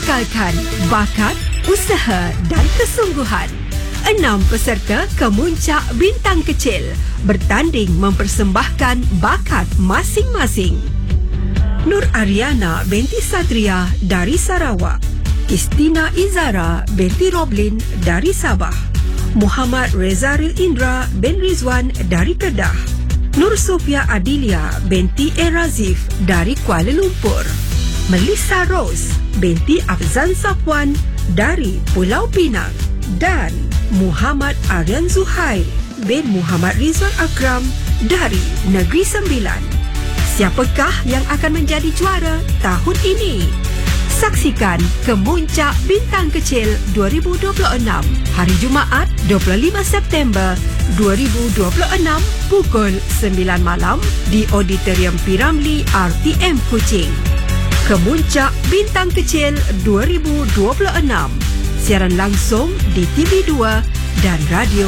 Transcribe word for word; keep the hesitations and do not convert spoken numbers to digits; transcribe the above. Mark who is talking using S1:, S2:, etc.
S1: mengekalkan bakat, usaha dan kesungguhan. Enam peserta Kemuncak Bintang Kecil bertanding mempersembahkan bakat masing-masing. Nur Ariana binti Satria dari Sarawak, Istina Izara binti Roblin dari Sabah, Muhammad Rezaril Indra bin Rizwan dari Kedah, Nur Sofia Adilia binti Erazif dari Kuala Lumpur, Melissa Rose binti Afzan Safwan dari Pulau Pinang, dan Muhammad Aryan Zuhair bin Muhammad Rizwan Akram dari Negeri Sembilan. Siapakah yang akan menjadi juara tahun ini? Saksikan Kemuncak Bintang Kecil dua ribu dua puluh enam hari Jumaat dua puluh lima September dua ribu dua puluh enam pukul sembilan malam di Auditorium P. Ramlee R T M Kuching. Kemuncak Bintang Kecil dua ribu dua puluh enam, siaran langsung di T V dua dan radio